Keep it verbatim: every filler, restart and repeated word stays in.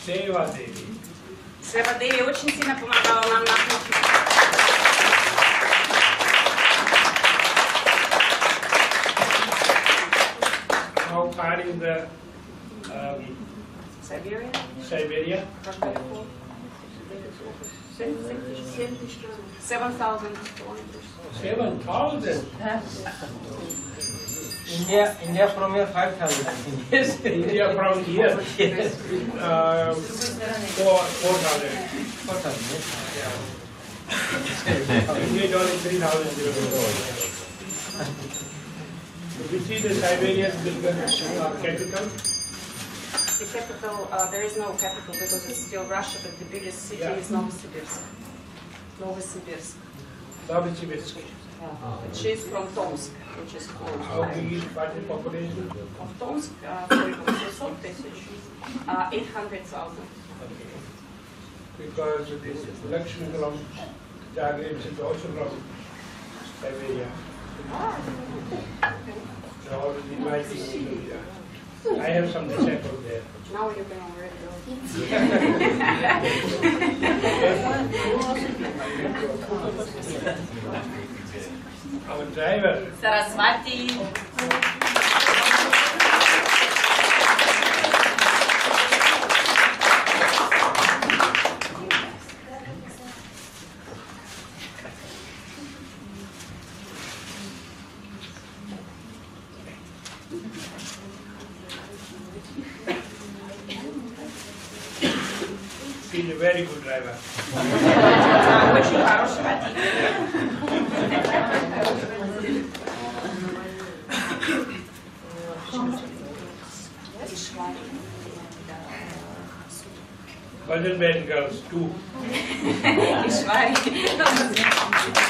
Seva Devi. Seva Devi очень сильно помогала нам на кухне. How far is the um, Siberia? Siberia? Seven thousand kilometers. Seven thousand. India, India from here five thousand. Yes. India from here. Yes. Uh, four four thousand. Four thousand. Yeah. India is only three thousand kilometers. You see the Siberian uh, capital? The capital, uh, there is no capital because it's still Russia, but the biggest city Yeah. is Novosibirsk. Novosibirsk. Novosibirsk. Yeah. Which is from Tomsk, which is close. How big is what the population? Of Tomsk, uh, seisемьсот тысяч, uh, eight hundred thousand. Because Lakshmi from Zagreb is also from Siberia. So I was inviting me. I have some disciples there. Now you can already go. Our driver. Saraswati. He's a very good driver. Очень хороший водитель. Boys and girls too. И шварь.